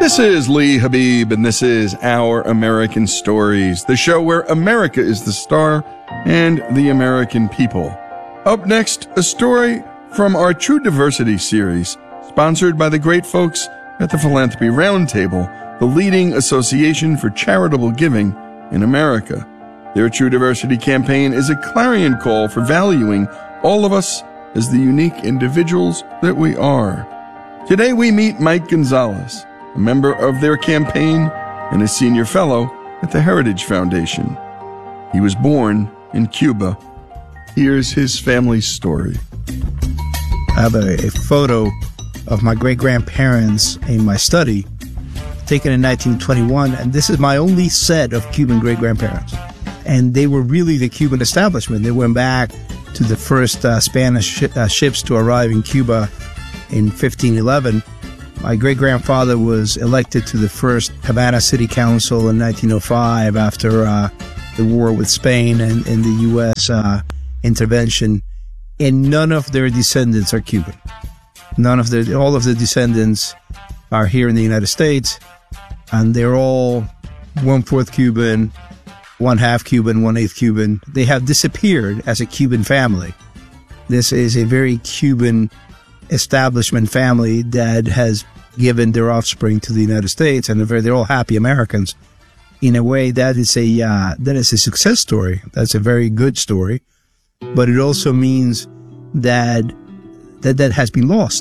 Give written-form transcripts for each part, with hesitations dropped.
This is Lee Habib, and this is Our American Stories, the show where America is the star and the American people. Up next, a story from our True Diversity series, sponsored by the great folks at the Philanthropy Roundtable, the leading association for charitable giving in America. Their True Diversity campaign is a clarion call for valuing all of us as the unique individuals that we are. Today we meet Mike Gonzalez, a member of their campaign and a senior fellow at the Heritage Foundation. He was born in Cuba. Here's his family's story. I have a photo of my great-grandparents in my study, taken in 1921, and this is my only set of Cuban great-grandparents. And they were really the Cuban establishment. They went back to the first Spanish ships to arrive in Cuba in 1511. My great-grandfather was elected to the first Havana City Council in 1905 after the war with Spain and the U.S. Intervention. And none of their descendants are Cuban. All of the descendants are here in the United States, and they're all 1/4 Cuban, 1/2 Cuban, 1/8 Cuban. They have disappeared as a Cuban family. This is a very Cuban establishment family that has given their offspring to the United States, and they're all happy Americans. In a way, that is a success story. That's a very good story, but it also means that has been lost.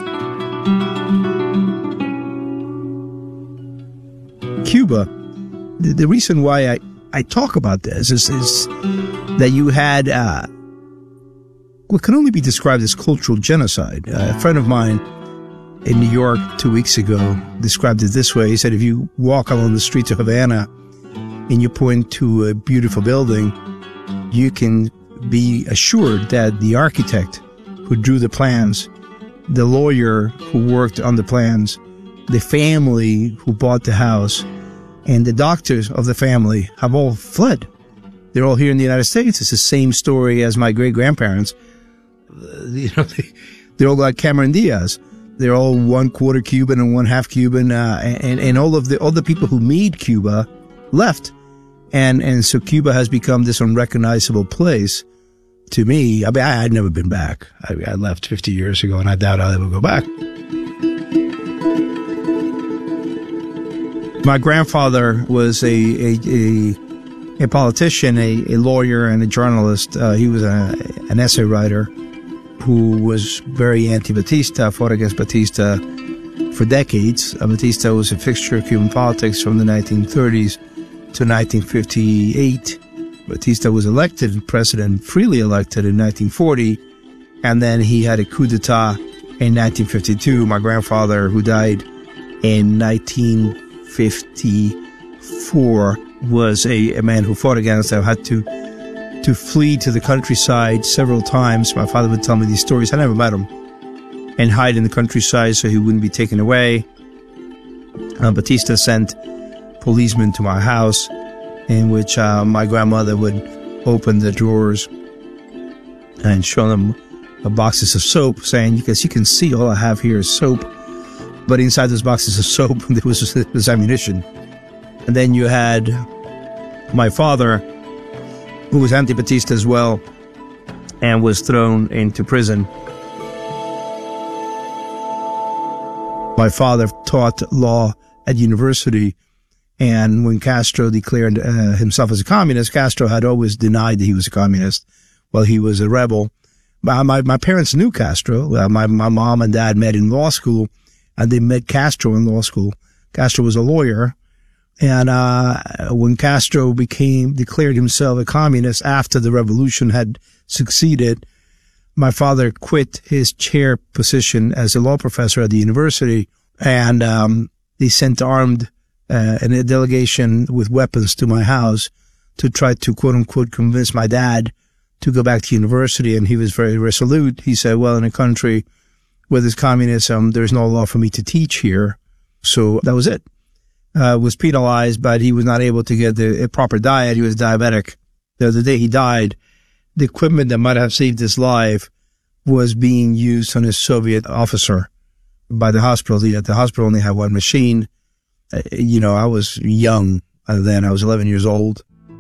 Cuba, the reason why I talk about this is that you had what can only be described as cultural genocide. A friend of mine in New York 2 weeks ago described it this way. He said, if you walk along the streets of Havana and you point to a beautiful building, you can be assured that the architect who drew the plans, the lawyer who worked on the plans, the family who bought the house, and the doctors of the family have all fled. They're all here in the United States. It's the same story as my great-grandparents. They're all like Cameron Diaz. They're all 1/4 Cuban and 1/2 Cuban, and all the people who made Cuba left, and so Cuba has become this unrecognizable place. To me, I mean, I had never been back. I left 50 years ago, and I doubt I'll ever go back. My grandfather was a politician, a lawyer, and a journalist. He was an essay writer who was very anti-Batista, fought against Batista for decades. Batista was a fixture of Cuban politics from the 1930s to 1958. Batista was elected president, freely elected in 1940, and then he had a coup d'etat in 1952. My grandfather, who died in 1954, was a man who fought against them, had to flee to the countryside several times. My father would tell me these stories. I never met him. And hide in the countryside so he wouldn't be taken away. Batista sent policemen to my house, in which my grandmother would open the drawers and show them boxes of soap, saying, you can see all I have here is soap. But inside those boxes of soap, there was ammunition. And then you had my father, who was anti-Batista as well, and was thrown into prison. My father taught law at university, and when Castro declared himself as a communist, Castro had always denied that he was a communist. Well, he was a rebel. My parents knew Castro. My mom and dad met in law school, and they met Castro in law school. Castro was a lawyer. And when Castro declared himself a communist after the revolution had succeeded, my father quit his chair position as a law professor at the university, and they sent armed and a delegation with weapons to my house to try to, quote unquote, convince my dad to go back to university. And he was very resolute. He said, well, in a country where there's communism, there's no law for me to teach here. So that was it. Was penalized, but he was not able to get a proper diet. He was diabetic. The day he died, the equipment that might have saved his life was being used on a Soviet officer by the hospital. The hospital only had one machine, I was young then. I was 11 years old.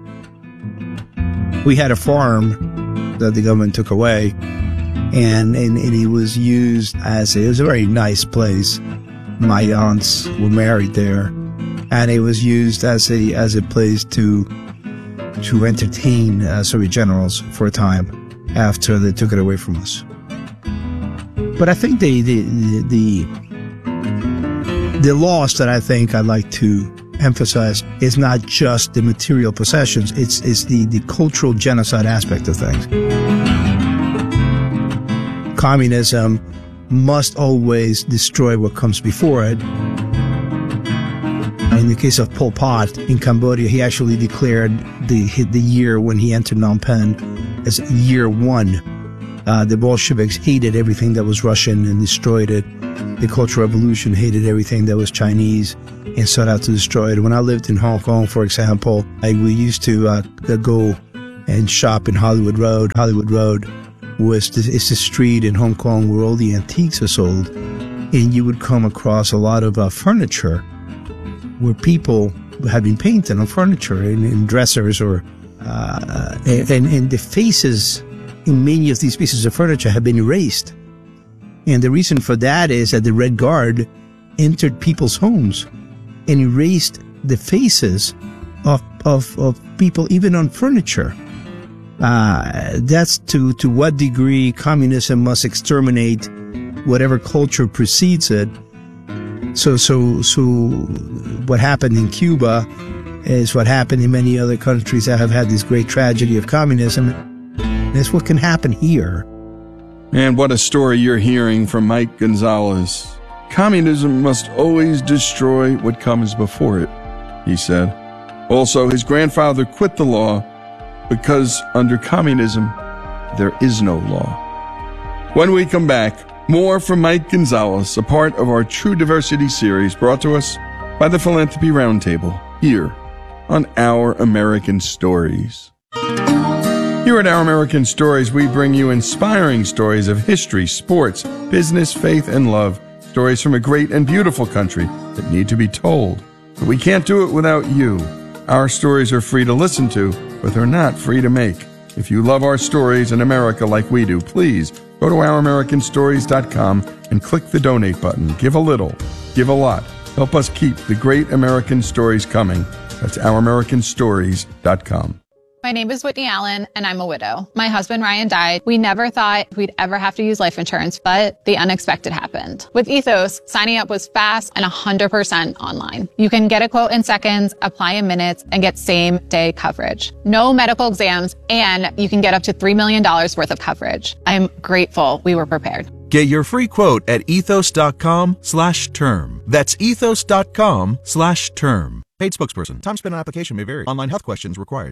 We had a farm that the government took away, and it was used it was a very nice place. My aunts were married there, and it was used as a place to entertain Soviet generals for a time after they took it away from us. But I think the loss that I think I'd like to emphasize is not just the material possessions, it's the cultural genocide aspect of things. Communism must always destroy what comes before it. In the case of Pol Pot in Cambodia, he actually declared the year when he entered Phnom Penh as year one. The Bolsheviks hated everything that was Russian and destroyed it. The Cultural Revolution hated everything that was Chinese and set out to destroy it. When I lived in Hong Kong, for example, we used to go and shop in Hollywood Road. Hollywood Road it's the street in Hong Kong where all the antiques are sold. And you would come across a lot of furniture where people had been painted on furniture in dressers and the faces in many of these pieces of furniture have been erased. And the reason for that is that the Red Guard entered people's homes and erased the faces of people, even on furniture. That's to what degree communism must exterminate whatever culture precedes it. So what happened in Cuba is what happened in many other countries that have had this great tragedy of communism. That's what can happen here. And what a story you're hearing from Mike Gonzalez. Communism must always destroy what comes before it, he said. Also, his grandfather quit the law because under communism, there is no law. When we come back, more from Mike Gonzalez, a part of our True Diversity series brought to us by the Philanthropy Roundtable, here on Our American Stories. Here at Our American Stories, we bring you inspiring stories of history, sports, business, faith, and love. Stories from a great and beautiful country that need to be told. But we can't do it without you. Our stories are free to listen to, but they're not free to make. If you love our stories in America like we do, please go to ouramericanstories.com and click the donate button. Give a little, give a lot. Help us keep the great American stories coming. That's ouramericanstories.com. My name is Whitney Allen, and I'm a widow. My husband, Ryan, died. We never thought we'd ever have to use life insurance, but the unexpected happened. With Ethos, signing up was fast and 100% online. You can get a quote in seconds, apply in minutes, and get same-day coverage. No medical exams, and you can get up to $3 million worth of coverage. I'm grateful we were prepared. Get your free quote at ethos.com/term. That's ethos.com/term. Paid spokesperson. Time spent on application may vary. Online health questions required.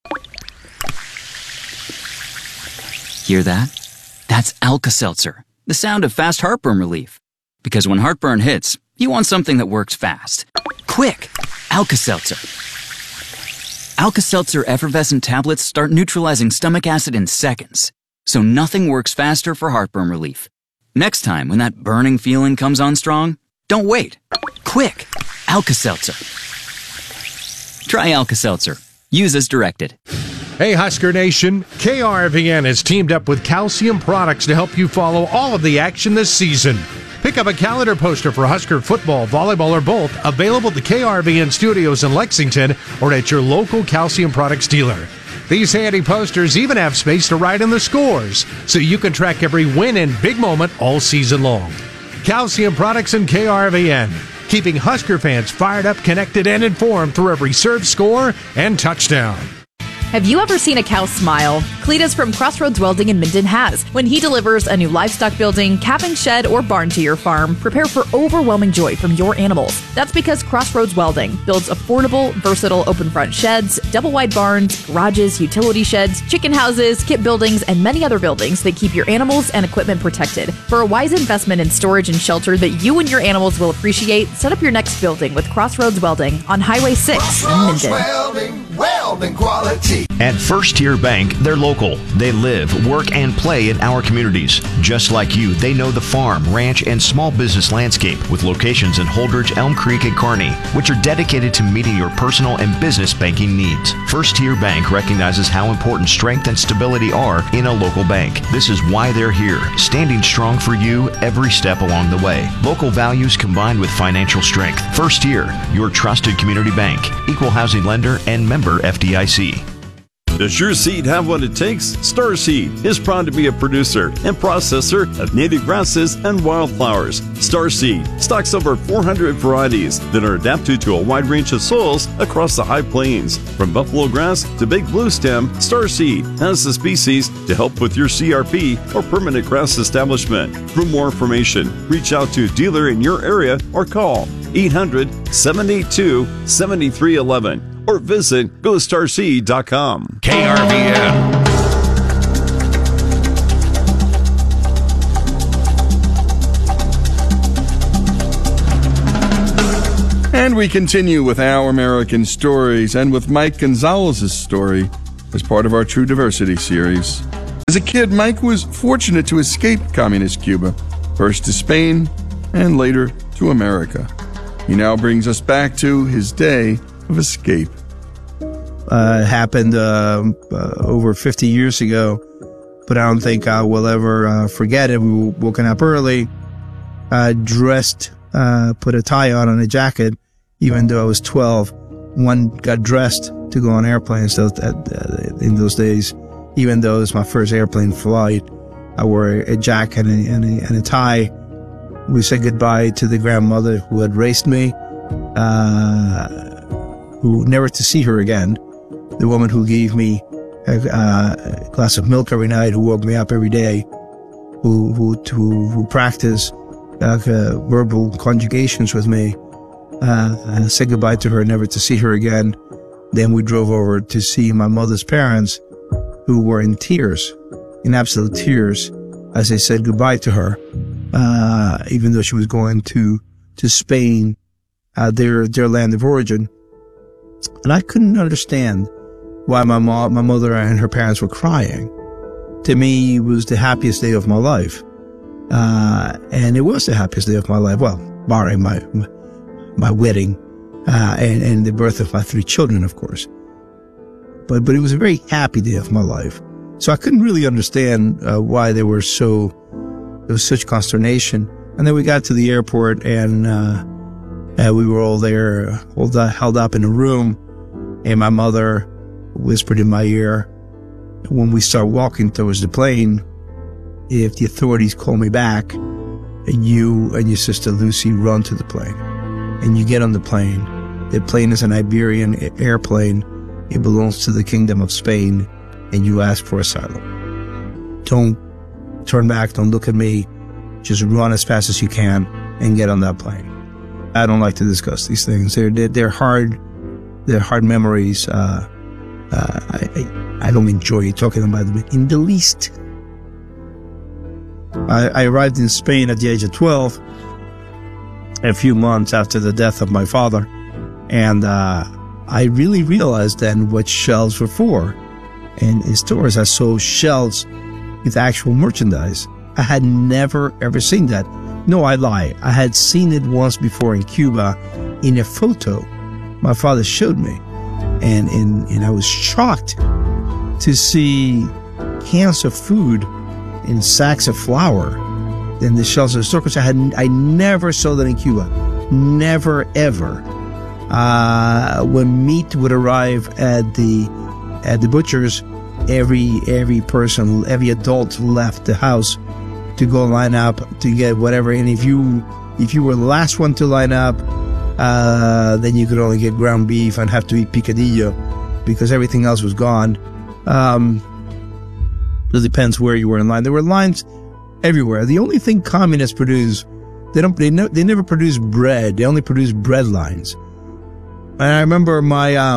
Hear that? That's Alka-Seltzer, the sound of fast heartburn relief. Because when heartburn hits, you want something that works fast. Quick! Alka-Seltzer. Alka-Seltzer effervescent tablets start neutralizing stomach acid in seconds, so nothing works faster for heartburn relief. Next time, when that burning feeling comes on strong, don't wait. Quick! Alka-Seltzer. Try Alka-Seltzer. Use as directed. Hey Husker Nation, KRVN has teamed up with Calcium Products to help you follow all of the action this season. Pick up a calendar poster for Husker football, volleyball, or both, available at the KRVN studios in Lexington or at your local Calcium Products dealer. These handy posters even have space to write in the scores, so you can track every win and big moment all season long. Calcium Products and KRVN, keeping Husker fans fired up, connected, and informed through every serve, score, and touchdown. Have you ever seen a cow smile? Cletus from Crossroads Welding in Minden has. When he delivers a new livestock building, calving shed, or barn to your farm, prepare for overwhelming joy from your animals. That's because Crossroads Welding builds affordable, versatile open front sheds, double wide barns, garages, utility sheds, chicken houses, kit buildings, and many other buildings that keep your animals and equipment protected. For a wise investment in storage and shelter that you and your animals will appreciate, set up your next building with Crossroads Welding on Highway 6 in Minden. Spalding quality. At First Tier Bank, they're local. They live, work, and play in our communities. Just like you, they know the farm, ranch, and small business landscape with locations in Holdridge, Elm Creek, and Kearney, which are dedicated to meeting your personal and business banking needs. First Tier Bank recognizes how important strength and stability are in a local bank. This is why they're here, standing strong for you every step along the way. Local values combined with financial strength. First Tier, your trusted community bank, equal housing lender, and member FDIC. Does your seed have what it takes? Starseed is proud to be a producer and processor of native grasses and wildflowers. Starseed stocks over 400 varieties that are adapted to a wide range of soils across the high plains. From buffalo grass to big blue stem, Starseed has the species to help with your CRP or permanent grass establishment. For more information, reach out to a dealer in your area or call 800-782-7311. or visit GoStarSeed.com. KRVN. And we continue with Our American Stories and with Mike Gonzalez's story as part of our True Diversity series. As a kid, Mike was fortunate to escape communist Cuba, first to Spain and later to America. He now brings us back to his day of escape. It happened over 50 years ago, but I don't think I will ever forget it. We were woken up early, dressed, put a tie on a jacket, even though I was 12. One got dressed to go on airplanes in those days. Even though it was my first airplane flight, I wore a jacket and a tie. We said goodbye to the grandmother who had raised me, who never to see her again. The woman who gave me a glass of milk every night, who woke me up every day, who practiced verbal conjugations with me. I said goodbye to her, never to see her again. Then we drove over to see my mother's parents, who were in tears, in absolute tears, as I said goodbye to her, even though she was going to Spain, their land of origin. And I couldn't understand why my mother and her parents were crying. To me, it was the happiest day of my life. And it was the happiest day of my life. Well, barring my wedding, and the birth of my 3 children, of course. But it was a very happy day of my life. So I couldn't really understand, why there was such consternation. And then we got to the airport and we were all there, held up in a room, and my mother whispered in my ear, when we start walking towards the plane, if the authorities call me back, you and your sister Lucy run to the plane. And you get on the plane. The plane is an Iberian airplane. It belongs to the Kingdom of Spain, and you ask for asylum. Don't turn back, don't look at me. Just run as fast as you can and get on that plane. I don't like to discuss these things. They're hard memories. I don't enjoy talking about them in the least. I arrived in Spain at the age of 12, a few months after the death of my father, and I really realized then what shelves were for. And in stores, I saw shelves with actual merchandise. I had never, ever seen that. No, I lie. I had seen it once before in Cuba in a photo my father showed me. And I was shocked to see cans of food in sacks of flour in the shelves of the store, because I never saw that in Cuba. Never, ever. When meat would arrive at the butcher's, every person, every adult left the house to go line up to get whatever. And if you were the last one to line up, then you could only get ground beef and have to eat picadillo because everything else was gone. It depends where you were in line. There were lines everywhere. The only thing communists produce, they never produce bread. They only produce bread lines. And I remember my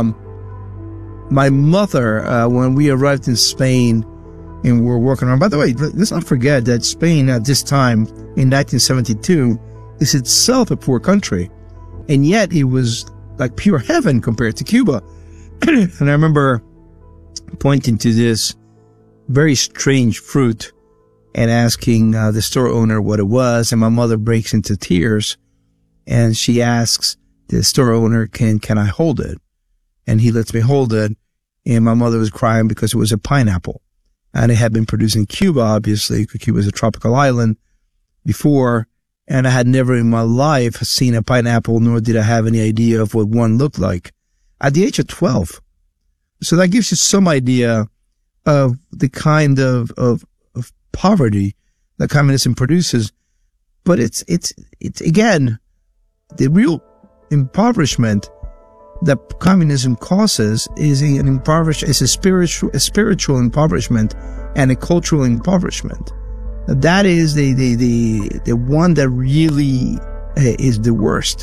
mother, when we arrived in Spain and we were working on, by the way, let's not forget that Spain at this time in 1972 is itself a poor country. And yet it was like pure heaven compared to Cuba. And I remember pointing to this very strange fruit and asking the store owner what it was. And my mother breaks into tears and she asks the store owner, can I hold it? And he lets me hold it. And my mother was crying because it was a pineapple. And it had been produced in Cuba, obviously, because Cuba is a tropical island before. And I had never in my life seen a pineapple, nor did I have any idea of what one looked like at the age of 12. So that gives you some idea of the kind of poverty that communism produces. But it's again, the real impoverishment that communism causes is a spiritual impoverishment and a cultural impoverishment. That is the one that really is the worst.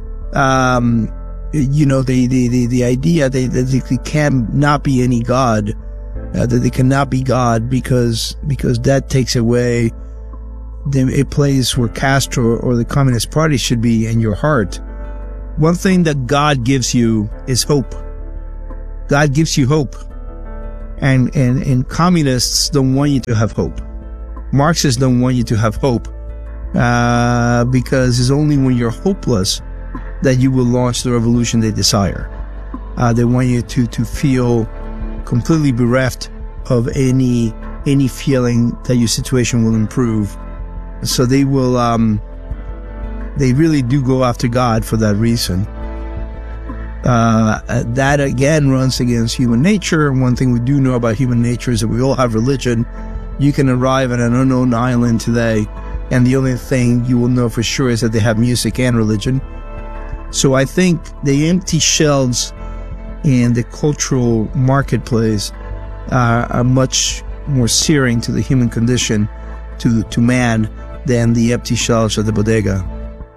The idea that there cannot be any God, that there cannot be God because that takes away a place where Castro or the Communist Party should be in your heart. One thing that God gives you is hope. God gives you hope. And communists don't want you to have hope. Marxists don't want you to have hope, because it's only when you're hopeless that you will launch the revolution they desire. They want you to feel completely bereft of any feeling that your situation will improve. So they will, they really do go after God for that reason. That again runs against human nature. One thing we do know about human nature is that we all have religion. You can arrive at an unknown island today, and the only thing you will know for sure is that they have music and religion. So I think the empty shelves in the cultural marketplace are much more searing to the human condition, to man, than the empty shelves of the bodega.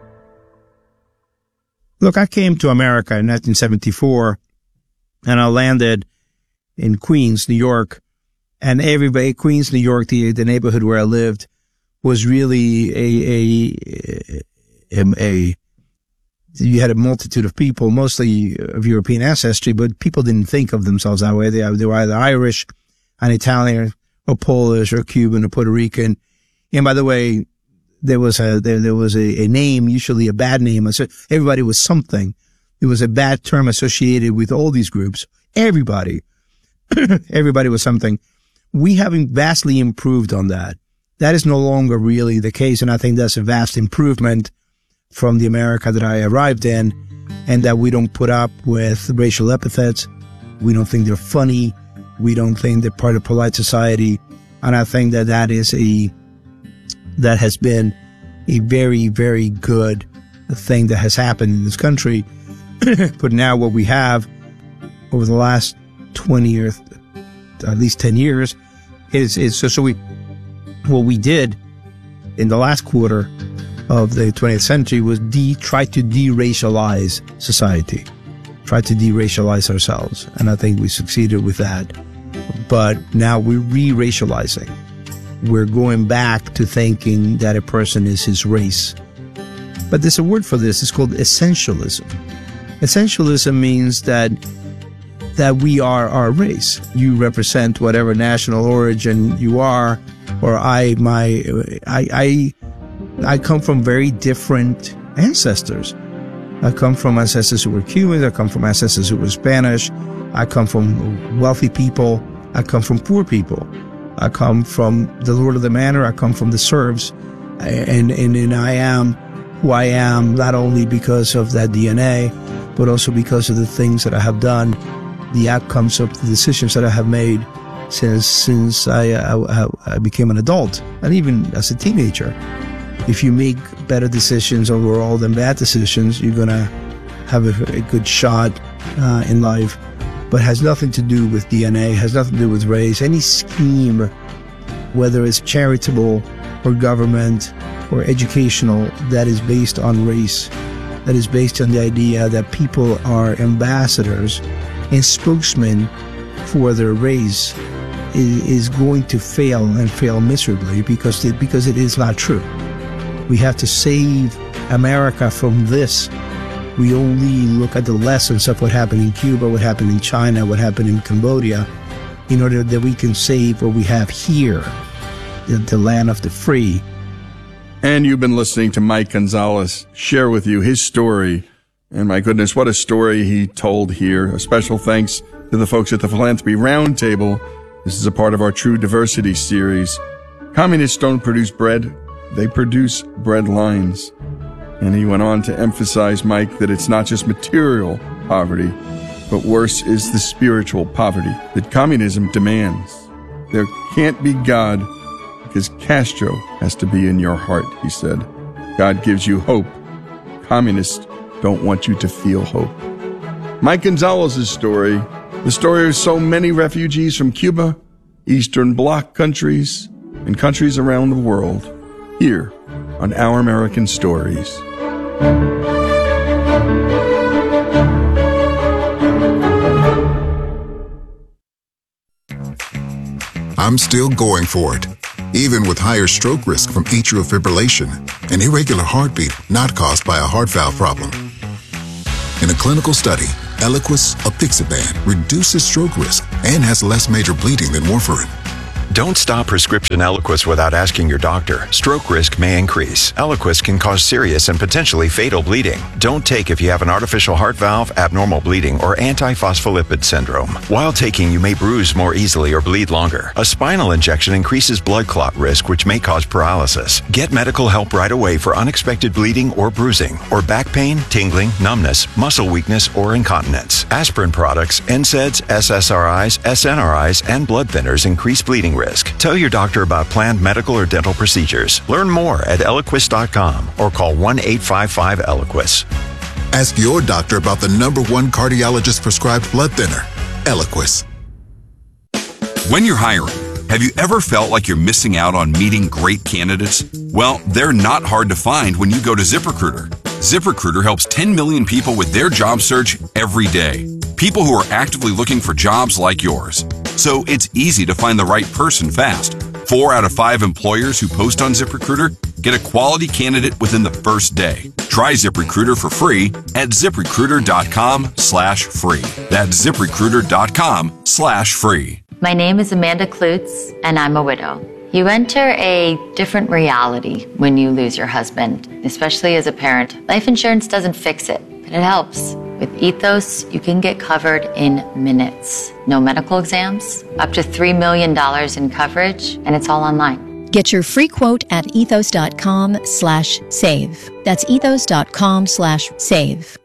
Look, I came to America in 1974, and I landed in Queens, New York, and everybody, Queens, New York, the neighborhood where I lived, was really you had a multitude of people, mostly of European ancestry, but people didn't think of themselves that way. They were either Irish, and Italian, or Polish, or Cuban, or Puerto Rican. And by the way, there was a name, usually a bad name. Everybody was something. There was a bad term associated with all these groups. Everybody was something. We haven't vastly improved on that. That is no longer really the case, and I think that's a vast improvement from the America that I arrived in, and that we don't put up with racial epithets. We don't think they're funny. We don't think they're part of polite society. And I think that has been a very, very good thing that has happened in this country. But now what we have over the last 20 or at least 10 years what we did in the last quarter of the 20th century was try to de-racialize society, try to de-racialize ourselves. And I think we succeeded with that. But now we're re-racializing. We're going back to thinking that a person is his race. But there's a word for this. It's called essentialism. Essentialism means that we are our race. You represent whatever national origin you are, or I come from very different ancestors. I come from ancestors who were Cubans. I come from ancestors who were Spanish. I come from wealthy people. I come from poor people. I come from the Lord of the Manor. I come from the serfs. And I am who I am, not only because of that DNA, but also because of the things that I have done, the outcomes of the decisions that I have made since I became an adult, and even as a teenager. If you make better decisions overall than bad decisions, you're going to have a good shot in life. But it has nothing to do with DNA, has nothing to do with race. Any scheme, whether it's charitable or government or educational, that is based on race, that is based on the idea that people are ambassadors and spokesmen for their race, is going to fail, and fail miserably, because it is not true. We have to save America from this, We only look at the lessons of what happened in Cuba, what happened in China, what happened in Cambodia, in order that we can save what we have here, the land of the free. And you've been listening to Mike Gonzalez share with you his story. And my goodness, what a story he told here. A special thanks to the folks at the Philanthropy Roundtable. This is a part of our True Diversity series. Communists don't produce bread, they produce bread lines. And he went on to emphasize, Mike, that it's not just material poverty, but worse is the spiritual poverty that communism demands. There can't be God because Castro has to be in your heart, he said. God gives you hope. Communists don't want you to feel hope. Mike Gonzalez's story, the story of so many refugees from Cuba, Eastern Bloc countries, and countries around the world, here on Our American Stories. I'm still going for it, even with higher stroke risk from atrial fibrillation, an irregular heartbeat not caused by a heart valve problem. In a clinical study, Eliquis apixaban reduces stroke risk and has less major bleeding than warfarin. Don't stop prescription Eliquis without asking your doctor. Stroke risk may increase. Eliquis can cause serious and potentially fatal bleeding. Don't take if you have an artificial heart valve, abnormal bleeding, or antiphospholipid syndrome. While taking, you may bruise more easily or bleed longer. A spinal injection increases blood clot risk, which may cause paralysis. Get medical help right away for unexpected bleeding or bruising, or back pain, tingling, numbness, muscle weakness, or incontinence. Aspirin products, NSAIDs, SSRIs, SNRIs, and blood thinners increase bleeding risk. Tell your doctor about planned medical or dental procedures. Learn more at Eliquis.com or call 1-855-ELIQUIS. Ask your doctor about the #1 cardiologist prescribed blood thinner, Eliquis. When you're hiring, have you ever felt like you're missing out on meeting great candidates? Well, they're not hard to find when you go to ZipRecruiter. ZipRecruiter helps 10 million people with their job search every day. People who are actively looking for jobs like yours. So it's easy to find the right person fast. 4 out of 5 employers who post on ZipRecruiter get a quality candidate within the first day. Try ZipRecruiter for free at ZipRecruiter.com/free. That's ZipRecruiter.com/free. My name is Amanda Klutz, and I'm a widow. You enter a different reality when you lose your husband, especially as a parent. Life insurance doesn't fix it, but it helps. With Ethos, you can get covered in minutes. No medical exams, up to $3 million in coverage, and it's all online. Get your free quote at ethos.com/save. That's ethos.com/save.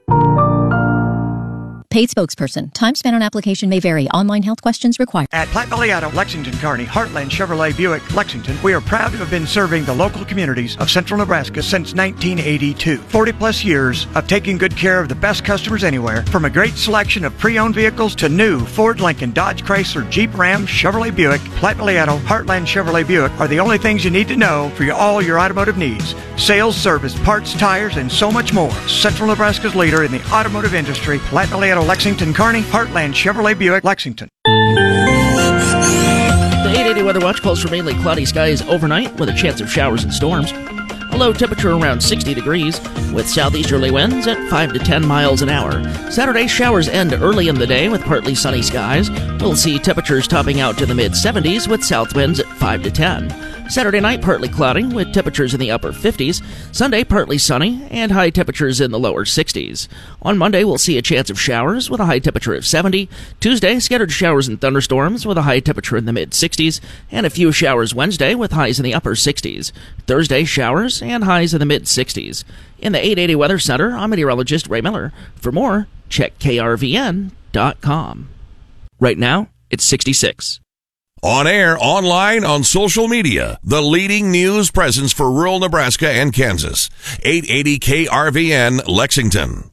Paid spokesperson. Time spent on application may vary. Online health questions required. At Platte Valley Auto, Lexington, Kearney, Heartland Chevrolet Buick, Lexington, we are proud to have been serving the local communities of central Nebraska since 1982. 40-plus years of taking good care of the best customers anywhere, from a great selection of pre-owned vehicles to new Ford, Lincoln, Dodge, Chrysler, Jeep, Ram, Chevrolet Buick. Platte Valley Auto, Heartland Chevrolet Buick are the only things you need to know for all your automotive needs. Sales, service, parts, tires, and so much more. Central Nebraska's leader in the automotive industry, Platte Valley Auto, Lexington, Kearney, Heartland Chevrolet Buick, Lexington. The 880 Weather Watch calls for mainly cloudy skies overnight with a chance of showers and storms. A low temperature around 60 degrees with southeasterly winds at 5 to 10 miles an hour. Saturday, showers end early in the day with partly sunny skies. We'll see temperatures topping out to the mid-70s with south winds at 5 to 10. Saturday night, partly cloudy with temperatures in the upper 50s. Sunday, partly sunny and high temperatures in the lower 60s. On Monday, we'll see a chance of showers with a high temperature of 70. Tuesday, scattered showers and thunderstorms with a high temperature in the mid-60s. And a few showers Wednesday with highs in the upper 60s. Thursday, showers and highs in the mid-60s. In the 880 Weather Center, I'm meteorologist Ray Miller. For more, check krvn.com. Right now, it's 66. On air, online, on social media, the leading news presence for rural Nebraska and Kansas. 880 KRVN, Lexington.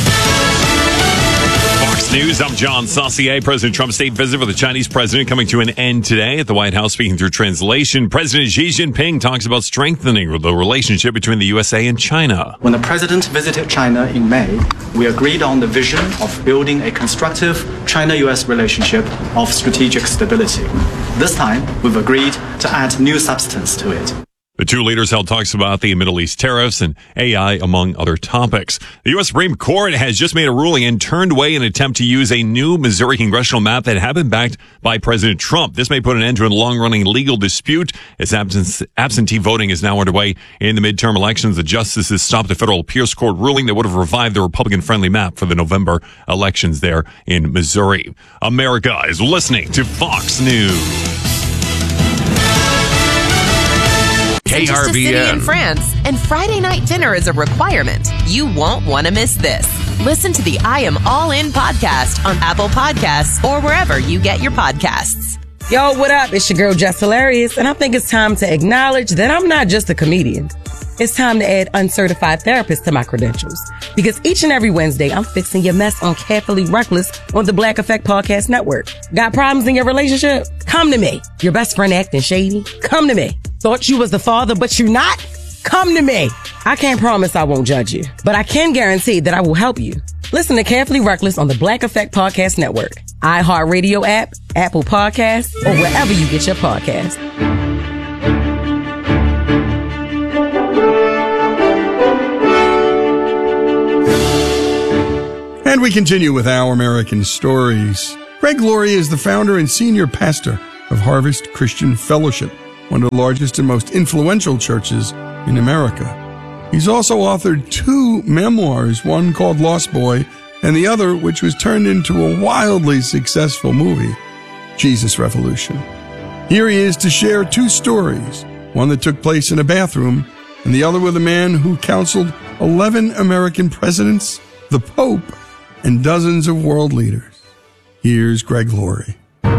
Fox News, I'm John Saucier. President Trump's state visit with the Chinese president coming to an end today at the White House. Speaking through translation, President Xi Jinping talks about strengthening the relationship between the USA and China. When the president visited China in May, we agreed on the vision of building a constructive China-US relationship of strategic stability. This time, we've agreed to add new substance to it. The two leaders held talks about the Middle East tariffs and AI, among other topics. The U.S. Supreme Court has just made a ruling and turned away an attempt to use a new Missouri congressional map that had been backed by President Trump. This may put an end to a long-running legal dispute as absentee voting is now underway in the midterm elections. The justices stopped a federal appeals court ruling that would have revived the Republican-friendly map for the November elections there in Missouri. America is listening to Fox News. Just a city in France, and Friday night dinner is a requirement. You won't want to miss this. Listen to the I Am All In podcast on Apple Podcasts or wherever you get your podcasts. Yo, what up? It's your girl, Jess Hilarious, and I think it's time to acknowledge that I'm not just a comedian. It's time to add uncertified therapist to my credentials. Because each and every Wednesday, I'm fixing your mess on Carefully Reckless on the Black Effect Podcast Network. Got problems in your relationship? Come to me. Your best friend acting shady? Come to me. Thought you was the father, but you're not? Come to me. I can't promise I won't judge you, but I can guarantee that I will help you. Listen to Carefully Reckless on the Black Effect Podcast Network, iHeartRadio app, Apple Podcasts, or wherever you get your podcasts. And we continue with Our American Stories. Greg Laurie is the founder and senior pastor of Harvest Christian Fellowship, one of the largest and most influential churches in America. He's also authored 2 memoirs, one called Lost Boy, and the other, which was turned into a wildly successful movie, Jesus Revolution. Here he is to share 2 stories, one that took place in a bathroom, and the other with a man who counseled 11 American presidents, the Pope, and dozens of world leaders. Here's Greg Laurie.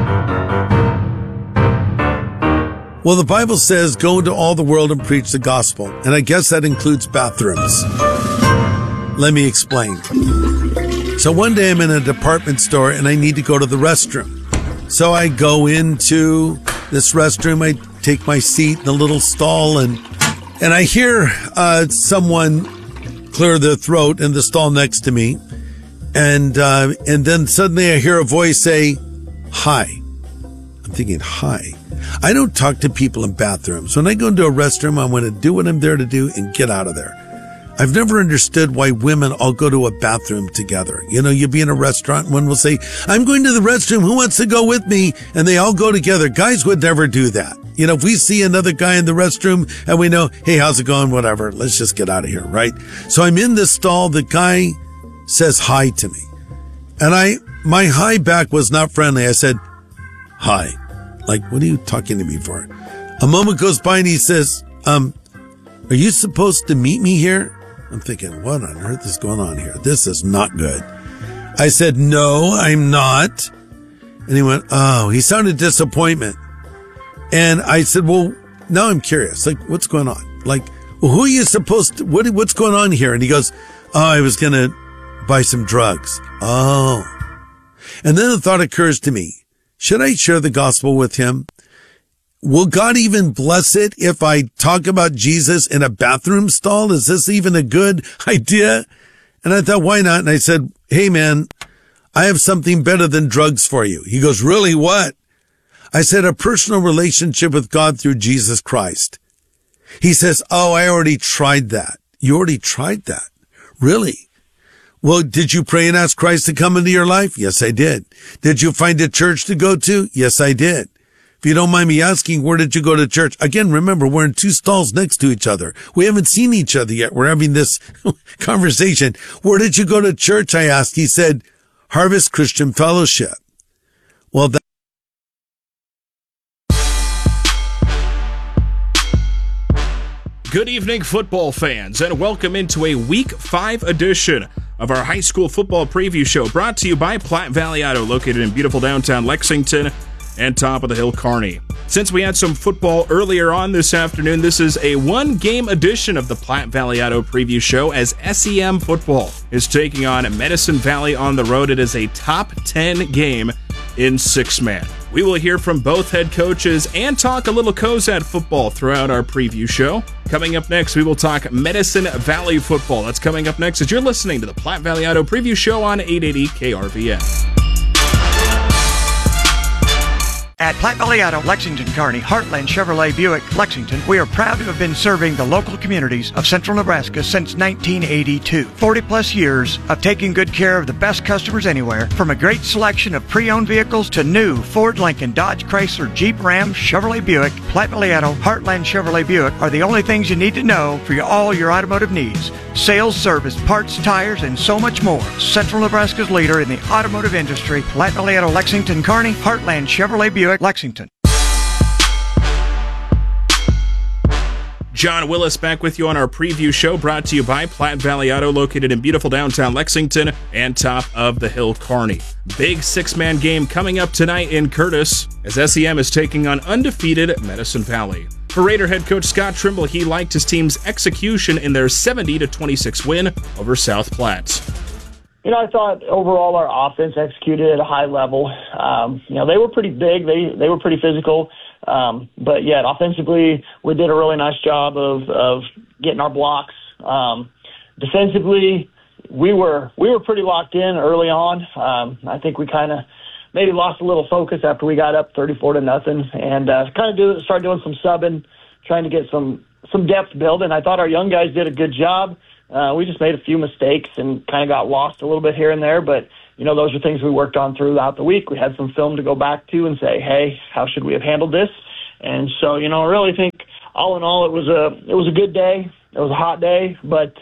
Well, the Bible says, go into all the world and preach the gospel. And I guess that includes bathrooms. Let me explain. So one day I'm in a department store and I need to go to the restroom. So I go into this restroom. I take my seat in a little stall and I hear someone clear their throat in the stall next to me. And then suddenly I hear a voice say, hi. I'm thinking, hi. I don't talk to people in bathrooms. When I go into a restroom, I want to do what I'm there to do and get out of there. I've never understood why women all go to a bathroom together. You know, you'll be in a restaurant and one will say, I'm going to the restroom. Who wants to go with me? And they all go together. Guys would never do that. You know, if we see another guy in the restroom and we know, hey, how's it going? Whatever. Let's just get out of here, right? So I'm in this stall. The guy says hi to me. And my hi back was not friendly. I said, hi. Like, what are you talking to me for? A moment goes by and he says, are you supposed to meet me here? I'm thinking, what on earth is going on here? This is not good. I said, no, I'm not. And he went, oh, he sounded disappointment. And I said, well, now I'm curious. Like, what's going on? Like, well, who are you supposed to, what's going on here? And he goes, oh, I was going to buy some drugs. Oh. And then the thought occurs to me. Should I share the gospel with him? Will God even bless it if I talk about Jesus in a bathroom stall? Is this even a good idea? And I thought, why not? And I said, hey man, I have something better than drugs for you. He goes, really, what? I said, a personal relationship with God through Jesus Christ. He says, oh, I already tried that. You already tried that? Really? Well, did you pray and ask Christ to come into your life? Yes, I did. Did you find a church to go to? Yes, I did. If you don't mind me asking, where did you go to church? Again, remember, we're in 2 stalls next to each other. We haven't seen each other yet. We're having this conversation. Where did you go to church? I asked. He said, Harvest Christian Fellowship. Well, Good evening, football fans, and welcome into a Week 5 edition of our high school football preview show, brought to you by Platte Valley Auto, located in beautiful downtown Lexington and top of the hill Kearney. Since we had some football earlier on this afternoon, this is a 1-game edition of the Platte Valley Auto preview show as SEM football is taking on Medicine Valley on the road. It is a top 10 game in 6-man. We will hear from both head coaches and talk a little Cozad football throughout our preview show. Coming up next, we will talk Medicine Valley football. That's coming up next as you're listening to the Platte Valley Auto preview show on 880 KRVN. At Platte Valley Auto, Lexington, Kearney, Heartland Chevrolet Buick, Lexington, we are proud to have been serving the local communities of central Nebraska since 1982. 40-plus years of taking good care of the best customers anywhere, from a great selection of pre-owned vehicles to new Ford, Lincoln, Dodge, Chrysler, Jeep, Ram, Chevrolet Buick. Platte Valley Auto, Heartland Chevrolet Buick are the only things you need to know for all your automotive needs. Sales, service, parts, tires, and so much more. Central Nebraska's leader in the automotive industry, Platte Valley Auto, Lexington, Kearney, Heartland Chevrolet Buick, Lexington. John Willis back with you on our preview show, brought to you by Platte Valley Auto, located in beautiful downtown Lexington and top of the hill Kearney. Big six-man game coming up tonight in Curtis as SEM is taking on undefeated Medicine Valley. For Raider head coach Scott Trimble, he liked his team's execution in their 70-26 win over South Platte. I thought overall our offense executed at a high level. They were pretty big. They were pretty physical. But yet offensively, we did a really nice job of getting our blocks. Defensively, we were pretty locked in early on. I think we kind of maybe lost a little focus after we got up 34-0, and started doing some subbing, trying to get some depth building. I thought our young guys did a good job. We just made a few mistakes and kind of got lost a little bit here and there, but those are things we worked on throughout the week. We had some film to go back to and say, hey, how should we have handled this? And so, I really think all in all, it was a good day. It was a hot day, but,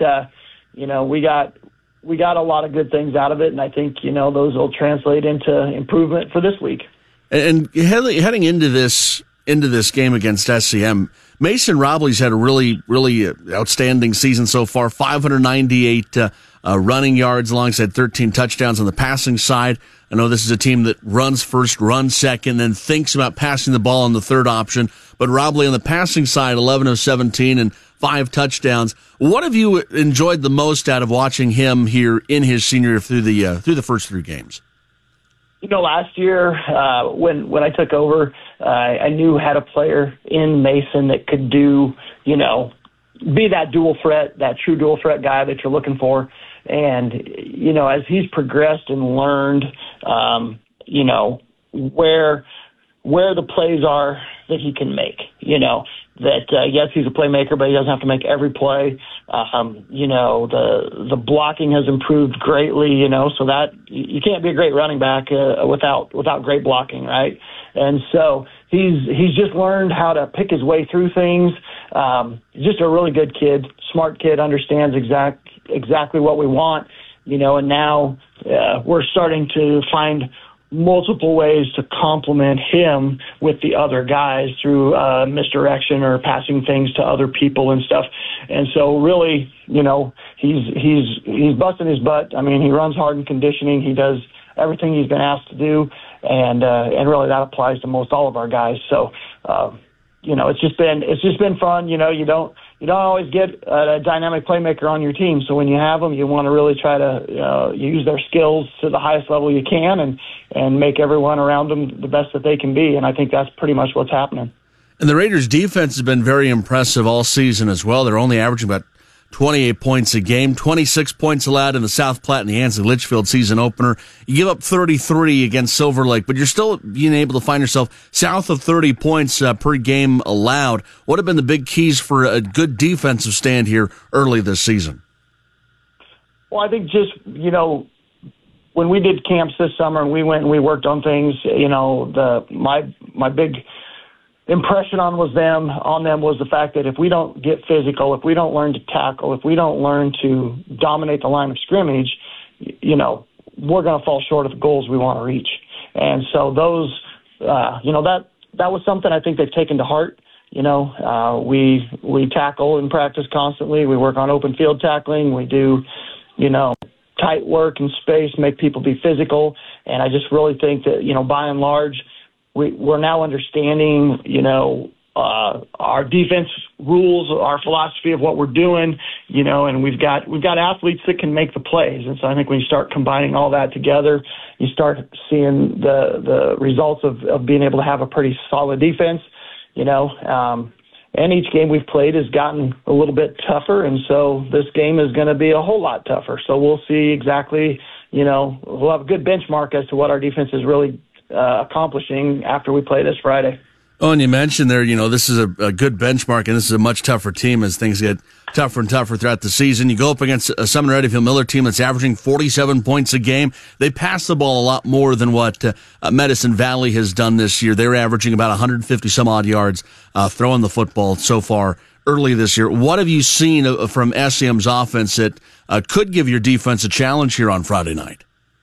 we got a lot of good things out of it. And I think, those will translate into improvement for this week. And heading into this game against SEM, Mason Robley's had a really, really outstanding season so far. 598 running yards alongside 13 touchdowns on the passing side. I know this is a team that runs first, runs second, then thinks about passing the ball on the third option. But Robley on the passing side, 11 of 17 and 5 touchdowns. What have you enjoyed the most out of watching him here in his senior year through the first 3 games? Last year when I took over, I knew had a player in Mason that could do, be that dual threat, that true dual threat guy that you're looking for. And, as he's progressed and learned, where the plays are that he can make, yes, he's a playmaker, but he doesn't have to make every play. The blocking has improved greatly, so that you can't be a great running back without great blocking, right? And so he's just learned how to pick his way through things. Just a really good kid, smart kid, understands exactly what we want, and now we're starting to find multiple ways to complement him with the other guys through misdirection or passing things to other people and stuff. And so really, he's busting his butt. I mean, he runs hard in conditioning. He does everything he's been asked to do. And really that applies to most all of our guys. So, it's just been fun. You don't always get a dynamic playmaker on your team. So when you have them, you want to really try to use their skills to the highest level you can and make everyone around them the best that they can be. And I think that's pretty much what's happening. And the Raiders' defense has been very impressive all season as well. They're only averaging about 28 points a game, 26 points allowed in the South Platte and the Ansley Litchfield season opener. You give up 33 against Silver Lake, but you're still being able to find yourself south of 30 points per game allowed. What have been the big keys for a good defensive stand here early this season? Well, I think just, when we did camps this summer and we went and we worked on things, my big impression on them was the fact that if we don't get physical, if we don't learn to tackle, if we don't learn to dominate the line of scrimmage, we're going to fall short of the goals we want to reach. And so those, that was something I think they've taken to heart. We tackle in practice constantly. We work on open field tackling. We do, tight work in space, make people be physical. And I just really think that, by and large, we're now understanding, our defense rules, our philosophy of what we're doing, and we've got athletes that can make the plays. And so I think when you start combining all that together, you start seeing the results of being able to have a pretty solid defense, and each game we've played has gotten a little bit tougher. And so this game is going to be a whole lot tougher. So we'll see exactly, we'll have a good benchmark as to what our defense is really accomplishing after we play this Friday. Oh, and you mentioned there, this is a good benchmark, and this is a much tougher team as things get tougher and tougher throughout the season. You go up against a Sumner Eddyfield Miller team that's averaging 47 points a game. They pass the ball a lot more than what Medicine Valley has done this year. They're averaging about 150 some odd yards throwing the football so far early this year. What have you seen from SEM's offense that could give your defense a challenge here on Friday night?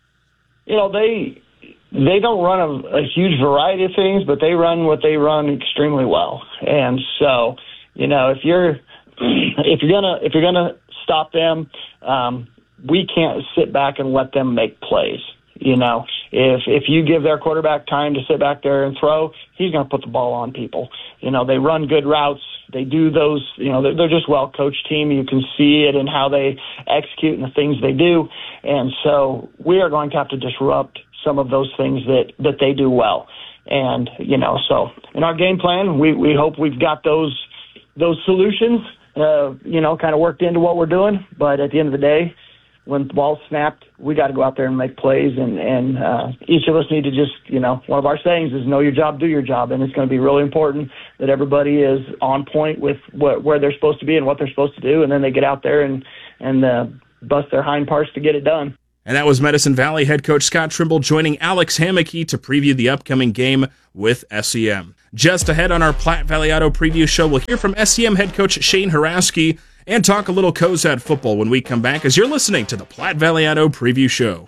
They don't run a huge variety of things, but they run what they run extremely well. And so, if you're gonna stop them, we can't sit back and let them make plays. If you give their quarterback time to sit back there and throw, he's going to put the ball on people. They run good routes. They do those, they're just well-coached team. You can see it in how they execute and the things they do. And so we are going to have to disrupt some of those things that they do well. And, so in our game plan, we hope we've got those solutions, kind of worked into what we're doing. But at the end of the day, when the ball's snapped, we got to go out there and make plays. And each of us need to just, one of our sayings is know your job, do your job. And it's going to be really important that everybody is on point with where they're supposed to be and what they're supposed to do. And then they get out there and bust their hind parts to get it done. And that was Medicine Valley head coach Scott Trimble joining Alex Hammocky to preview the upcoming game with SEM. Just ahead on our Platte Valley Auto preview show, we'll hear from SEM head coach Shane Haraski and talk a little Cozad football when we come back as you're listening to the Platte Valley Auto preview show.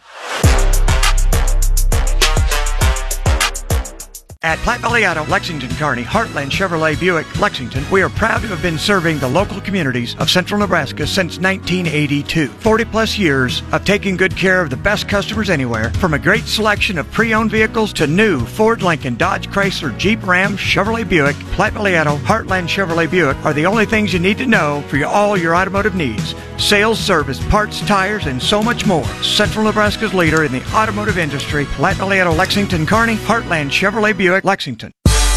At Platte Valley Auto, Lexington, Kearney, Heartland Chevrolet Buick, Lexington, we are proud to have been serving the local communities of central Nebraska since 1982. 40-plus years of taking good care of the best customers anywhere, from a great selection of pre-owned vehicles to new Ford, Lincoln, Dodge, Chrysler, Jeep, Ram, Chevrolet Buick. Platte Valley Auto, Heartland Chevrolet Buick are the only things you need to know for all your automotive needs. Sales, service, parts, tires, and so much more. Central Nebraska's leader in the automotive industry, Platte Valley Auto, Lexington, Kearney, Heartland Chevrolet Buick, Lexington.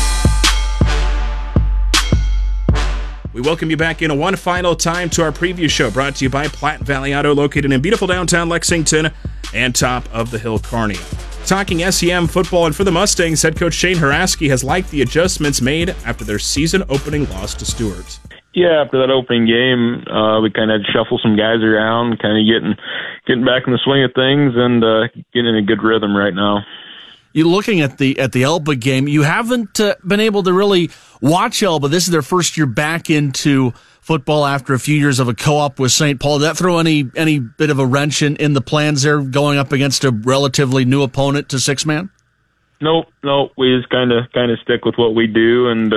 We welcome you back in one final time to our preview show brought to you by Platte Valley Auto, located in beautiful downtown Lexington and top of the hill Kearney. Talking SEM football, and for the Mustangs, head coach Shane Haraski has liked the adjustments made after their season opening loss to Stewart. Yeah, after that opening game, we kind of had to shuffle some guys around, kind of getting back in the swing of things and getting in a good rhythm right now. You're looking at the Elba game. You haven't been able to really watch Elba. This is their first year back into football after a few years of a co-op with St. Paul. Did that throw any bit of a wrench in the plans there, going up against a relatively new opponent to six-man? Nope. We just kind of stick with what we do, and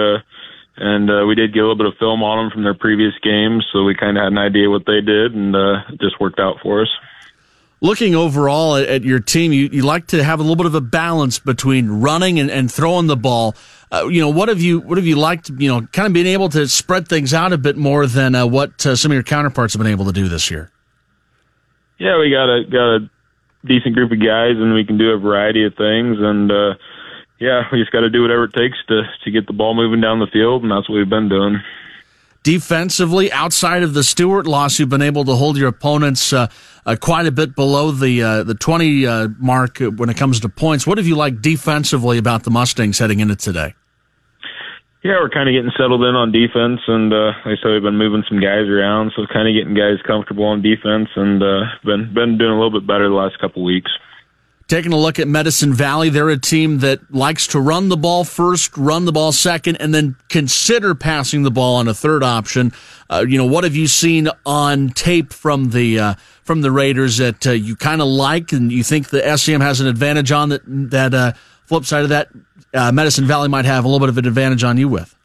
we did get a little bit of film on them from their previous games, so we kind of had an idea what they did, and it just worked out for us. Looking overall at your team, you like to have a little bit of a balance between running and throwing the ball. What have you liked? Kind of being able to spread things out a bit more than what some of your counterparts have been able to do this year. Yeah, we got a decent group of guys, and we can do a variety of things. And we just got to do whatever it takes to get the ball moving down the field, and that's what we've been doing. Defensively, outside of the Stewart loss, you've been able to hold your opponents quite a bit below the 20 mark when it comes to points. What have you liked defensively about the Mustangs heading into today? Yeah, we're kind of getting settled in on defense, and like I said, we've been moving some guys around, so kind of getting guys comfortable on defense, and been doing a little bit better the last couple weeks. Taking a look at Medicine Valley, they're a team that likes to run the ball first, run the ball second, and then consider passing the ball on a third option. What have you seen on tape from the Raiders that you kind of like and you think the SEM has an advantage on that flip side of that Medicine Valley might have a little bit of an advantage on you with?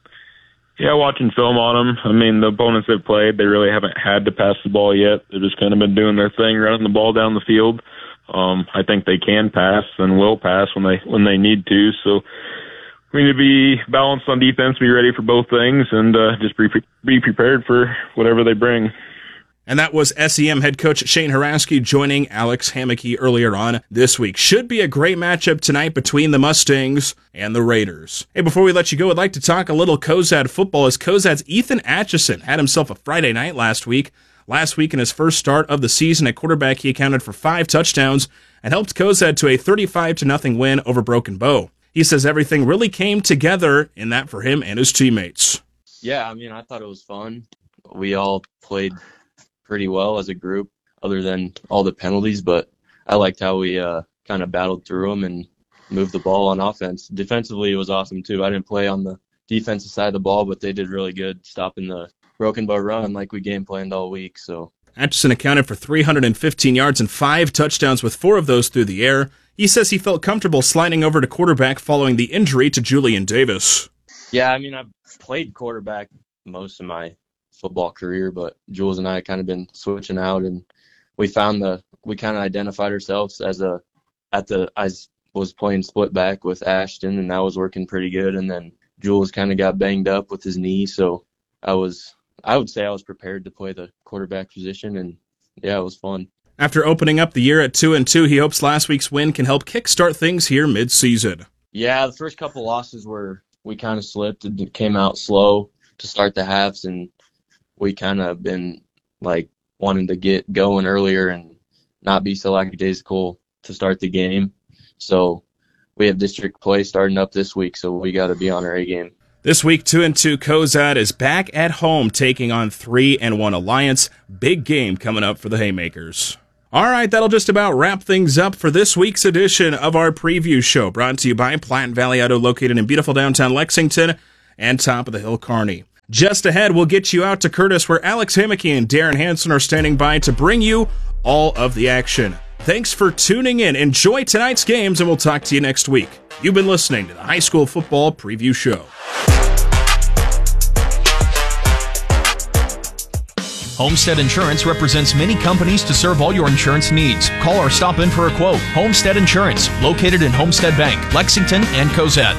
Yeah, watching film on them. I mean, the opponents they've played, they really haven't had to pass the ball yet. They've just kind of been doing their thing, running the ball down the field. I think they can pass and will pass when they need to. So we need to be balanced on defense, be ready for both things, and just be prepared for whatever they bring. And that was SEM head coach Shane Haraski joining Alex Hammocky earlier on this week. Should be a great matchup tonight between the Mustangs and the Raiders. Hey, before we let you go, I'd like to talk a little Cozad football as Cozad's Ethan Atchison had himself a Friday night last week, Last week in his first start of the season at quarterback, he accounted for 5 touchdowns and helped Cozad to a 35-0 win over Broken Bow. He says everything really came together in that for him and his teammates. Yeah, I mean, I thought it was fun. We all played pretty well as a group, other than all the penalties, but I liked how we kind of battled through them and moved the ball on offense. Defensively, it was awesome, too. I didn't play on the defensive side of the ball, but they did really good stopping the Broken Bow run like we game planned all week. So Atchison accounted for 315 yards and 5 touchdowns, with 4 of those through the air. He says he felt comfortable sliding over to quarterback following the injury to Julian Davis. Yeah, I mean, I've played quarterback most of my football career, but Jules and I kind of been switching out, and we kind of identified ourselves as I was playing split back with Ashton, and that was working pretty good. And then Jules kind of got banged up with his knee, so I would say I was prepared to play the quarterback position, and yeah, it was fun. After opening up the year at 2-2, he hopes last week's win can help kickstart things here mid-season. Yeah, the first couple losses we kind of slipped and came out slow to start the halves, and we kind of been like wanting to get going earlier and not be so lackadaisical to start the game. So we have district play starting up this week, so we got to be on our A game. This week, 2-2 Cozad is back at home taking on 3-1 Alliance. Big game coming up for the Haymakers. All right, that'll just about wrap things up for this week's edition of our preview show, brought to you by Platte Valley Auto, located in beautiful downtown Lexington and top of the hill Kearney. Just ahead, we'll get you out to Curtis, where Alex Hammocky and Darren Hanson are standing by to bring you all of the action. Thanks for tuning in. Enjoy tonight's games, and we'll talk to you next week. You've been listening to the High School Football Preview Show. Homestead Insurance represents many companies to serve all your insurance needs. Call or stop in for a quote. Homestead Insurance, located in Homestead Bank, Lexington, and Cozad.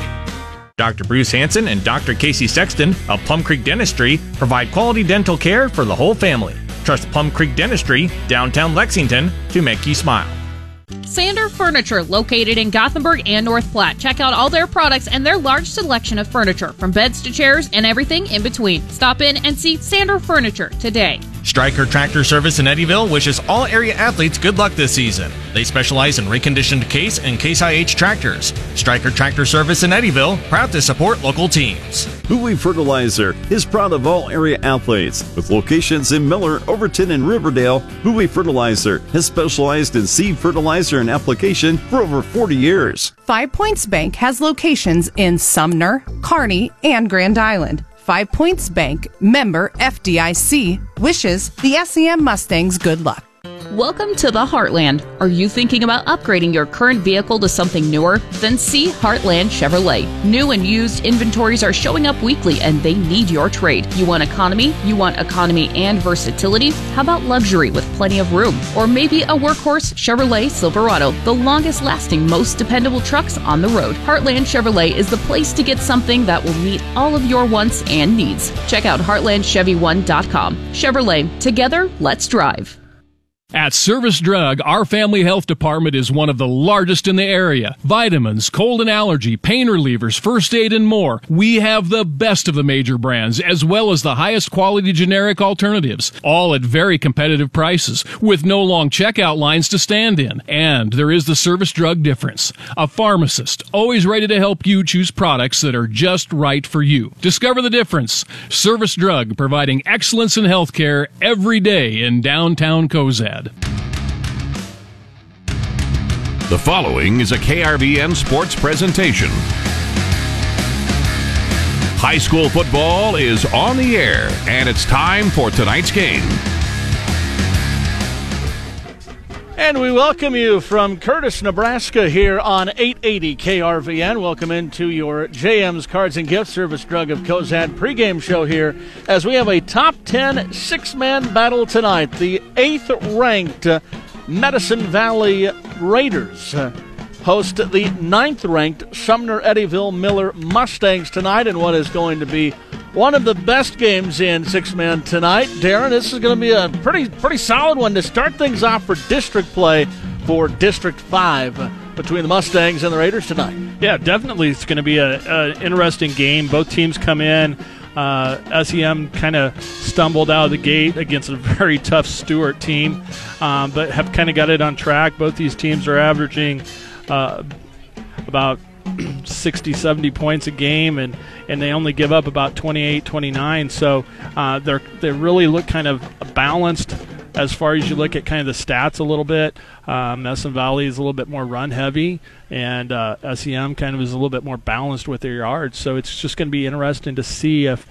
Dr. Bruce Hanson and Dr. Casey Sexton of Plum Creek Dentistry provide quality dental care for the whole family. Trust Plum Creek Dentistry, downtown Lexington, to make you smile. Sander Furniture, located in Gothenburg and North Platte. Check out all their products and their large selection of furniture, from beds to chairs and everything in between. Stop in and see Sander Furniture today. Stryker Tractor Service in Eddyville wishes all area athletes good luck this season. They specialize in reconditioned Case and Case IH tractors. Stryker Tractor Service in Eddyville, proud to support local teams. Huey Fertilizer is proud of all area athletes. With locations in Miller, Overton, and Riverdale, Huey Fertilizer has specialized in seed fertilizer and application for over 40 years. 5 Points Bank has locations in Sumner, Kearney, and Grand Island. 5 Points Bank, member FDIC, wishes the SEM Mustangs good luck. Welcome to the Heartland. Are you thinking about upgrading your current vehicle to something newer? Then see Heartland Chevrolet. New and used inventories are showing up weekly, and they need your trade. You want economy? You want economy and versatility? How about luxury with plenty of room? Or maybe a workhorse Chevrolet Silverado, the longest lasting, most dependable trucks on the road. Heartland Chevrolet is the place to get something that will meet all of your wants and needs. Check out heartlandchevy1.com. Chevrolet, together, let's drive. At Service Drug, our family health department is one of the largest in the area. Vitamins, cold and allergy, pain relievers, first aid, and more. We have the best of the major brands, as well as the highest quality generic alternatives, all at very competitive prices, with no long checkout lines to stand in. And there is the Service Drug difference. A pharmacist, always ready to help you choose products that are just right for you. Discover the difference. Service Drug, providing excellence in healthcare every day in downtown Cozad. The following is a KRVN sports presentation. High school football is on the air, and it's time for tonight's game. And we welcome you from Curtis, Nebraska here on 880 KRVN. Welcome into your JM's Cards and Gift Service Drug of Cozad pregame show here as we have a top 10 six-man battle tonight. The 8th ranked Medicine Valley Raiders host the 9th ranked Sumner Eddyville Miller Mustangs tonight in what is going to be one of the best games in six-man tonight. Darren, this is going to be a pretty solid one to start things off for district play for District 5 between the Mustangs and the Raiders tonight. Yeah, definitely it's going to be an interesting game. Both teams come in SEM kind of stumbled out of the gate against a very tough Stewart team, but have kind of got it on track. Both these teams are averaging about 60, 70 points a game, and they only give up about 28, 29. So they really look kind of balanced as far as you look at kind of the stats a little bit. Medicine Valley is a little bit more run heavy, and SEM kind of is a little bit more balanced with their yards. So it's just going to be interesting to see if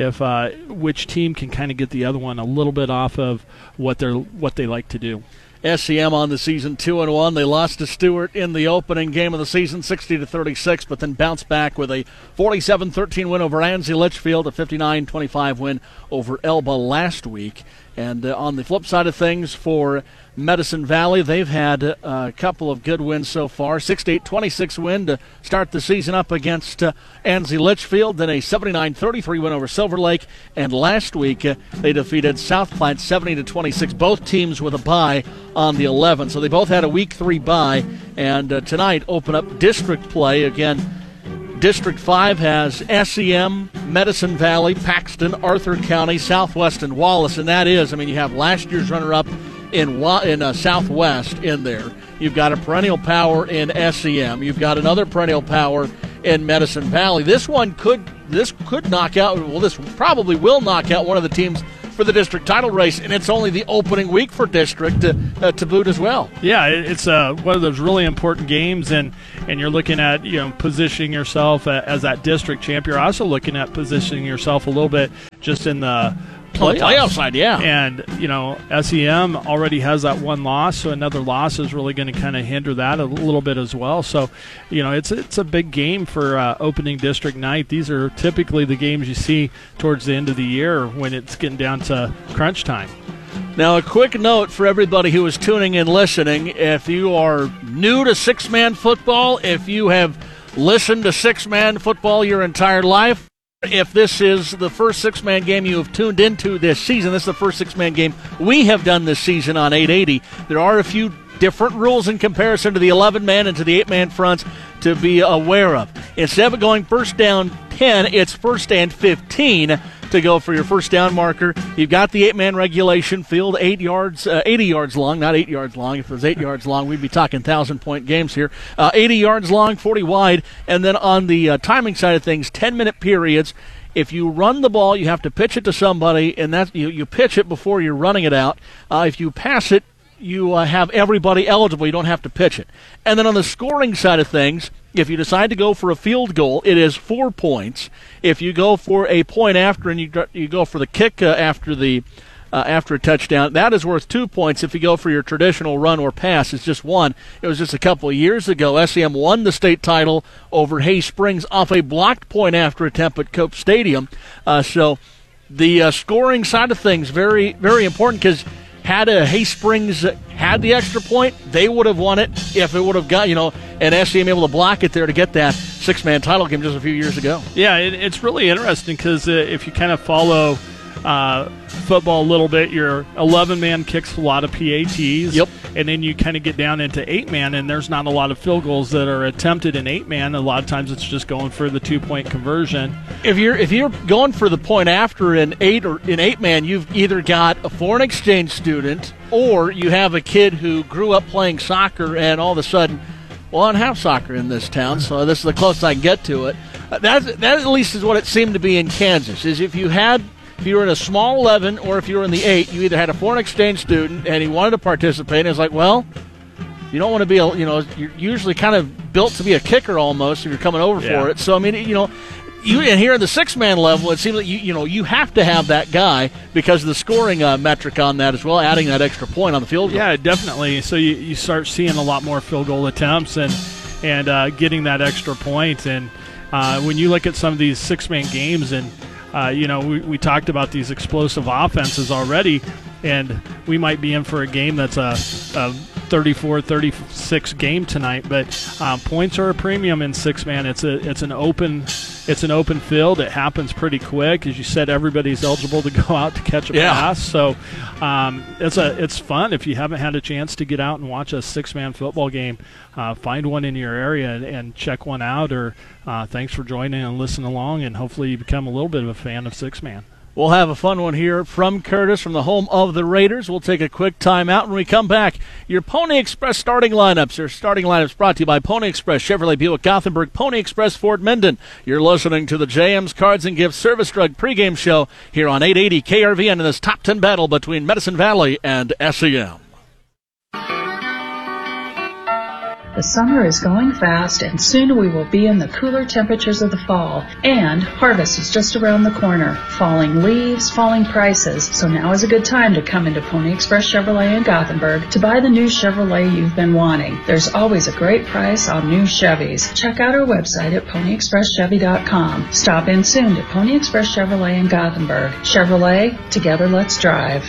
which team can kind of get the other one a little bit off of what they like to do. SEM on the season 2-1. They lost to Stewart in the opening game of the season, 60-36, but then bounced back with a 47-13 win over Ansley Litchfield, a 59-25 win over Elba last week. And on the flip side of things for Medicine Valley, they've had a couple of good wins so far. 68-26 win to start the season up against Ansley Litchfield, then a 79-33 win over Silver Lake, and last week they defeated South Platte 70-26, both teams with a bye on the 11th. So they both had a Week 3 bye, and tonight open up district play. Again, District 5 has SEM, Medicine Valley, Paxton, Arthur County, Southwest, and Wallace, and that is, you have last year's runner-up in Southwest in there. You've got a perennial power in SEM. You've got another perennial power in Medicine Valley. This could knock out, well, this probably will knock out one of the teams for the district title race, and it's only the opening week for district to boot as well. Yeah, it's one of those really important games, and you're looking at positioning yourself as that district champ. You're also looking at positioning yourself a little bit just in the playoff side, yeah. And, SEM already has that one loss, so another loss is really going to kind of hinder that a little bit as well. So, it's a big game for opening district night. These are typically the games you see towards the end of the year when it's getting down to crunch time. Now, a quick note for everybody who is tuning in listening. If you are new to six-man football, if you have listened to six-man football your entire life, if this is the first six-man game you have tuned into this season, this is the first six-man game we have done this season on 880. There are a few different rules in comparison to the 11-man and to the 8-man fronts to be aware of. Instead of going first down 10, it's first and 15 to go for your first down marker. You've got the 8-man regulation field, 80 yards long, not 8 yards long. If it was 8 yards long, we'd be talking 1,000-point games here. 80 yards long, 40 wide, and then on the timing side of things, 10-minute periods. If you run the ball, you have to pitch it to somebody, and that's you pitch it before you're running it out. If you pass it, you have everybody eligible. You don't have to pitch it. And then on the scoring side of things, if you decide to go for a field goal, it is 4 points. If you go for a point after and you go for the kick after a touchdown, that is worth 2 points. If you go for your traditional run or pass, it's just 1. It was just a couple of years ago. SEM won the state title over Hay Springs off a blocked point after attempt at Cope Stadium. So the scoring side of things, very, very important, because had Hay Springs had the extra point, they would have won it if it would have got, and SEM able to block it there to get that six-man title game just a few years ago. Yeah, it's really interesting because if you kind of follow football a little bit, your 11-man kicks a lot of PATs. Yep. And then you kind of get down into 8-man, and there's not a lot of field goals that are attempted in 8-man. A lot of times it's just going for the 2-point conversion. If you're going for the point after in 8-man, you've either got a foreign exchange student or you have a kid who grew up playing soccer and all of a sudden, well, I don't have soccer in this town, so this is the closest I can get to it. That at least is what it seemed to be in Kansas, is if you were in a small 11 or if you were in the 8, you either had a foreign exchange student and he wanted to participate, and it's like, well, you don't want to be you're usually kind of built to be a kicker almost if you're coming over for it. So, and here at the 6-man level, it seems like you have to have that guy because of the scoring metric on that as well, adding that extra point on the field goal. Yeah, definitely. So you start seeing a lot more field goal attempts and getting that extra point. And when you look at some of these 6-man games and we talked about these explosive offenses already, and we might be in for a game that's a 34-36 game tonight, but points are a premium in 6-man. It's an open It's an open field. It happens pretty quick. As you said, everybody's eligible to go out to catch a pass. So it's fun. If you haven't had a chance to get out and watch a 6-man football game, find one in your area and check one out. Or thanks for joining and listening along, and hopefully you become a little bit of a fan of 6-man. We'll have a fun one here from Curtis, from the home of the Raiders. We'll take a quick timeout. When we come back, your Pony Express starting lineups. Your starting lineups brought to you by Pony Express, Chevrolet Buick Gothenburg, Pony Express Ford Minden. You're listening to the JM's Cards and Gifts Service Drug pregame show here on 880 KRVN in this top 10 battle between Medicine Valley and SEM. The summer is going fast, and soon we will be in the cooler temperatures of the fall. And harvest is just around the corner. Falling leaves, falling prices. So now is a good time to come into Pony Express Chevrolet in Gothenburg to buy the new Chevrolet you've been wanting. There's always a great price on new Chevys. Check out our website at PonyExpressChevy.com. Stop in soon to Pony Express Chevrolet in Gothenburg. Chevrolet, together let's drive.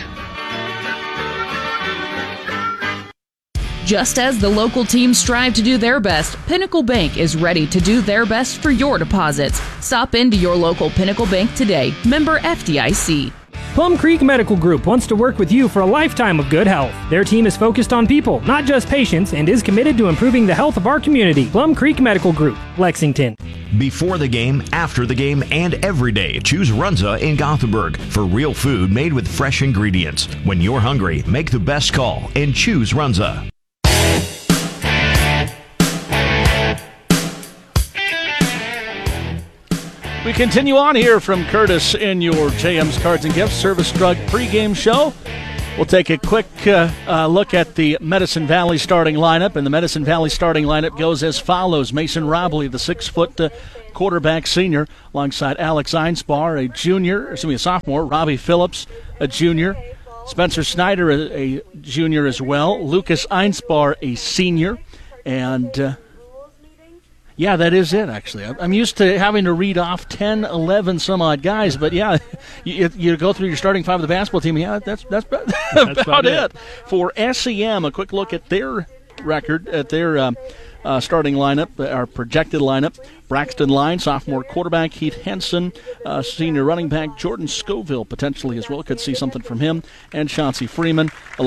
Just as the local teams strive to do their best, Pinnacle Bank is ready to do their best for your deposits. Stop into your local Pinnacle Bank today. Member FDIC. Plum Creek Medical Group wants to work with you for a lifetime of good health. Their team is focused on people, not just patients, and is committed to improving the health of our community. Plum Creek Medical Group, Lexington. Before the game, after the game, and every day, choose Runza in Gothenburg for real food made with fresh ingredients. When you're hungry, make the best call and choose Runza. We continue on here from Curtis in your JM's Cards and Gifts Service Drug pregame show. We'll take a quick look at the Medicine Valley starting lineup, and the Medicine Valley starting lineup goes as follows. Mason Robley, the 6-foot quarterback senior, alongside Alex Einspar, a sophomore, Robbie Phillips, a junior, Spencer Snyder, a junior as well, Lucas Einspar, a senior, and yeah, that is it, actually. I'm used to having to read off 10, 11 some odd guys, but yeah, you go through your starting 5 of the basketball team, yeah, that's about it. For SEM, a quick look at their record, at their starting lineup, our projected lineup. Braxton Line, sophomore quarterback. Heath Henson, senior running back. Jordan Scoville, potentially as well. Could see something from him. And Chauncey Freeman,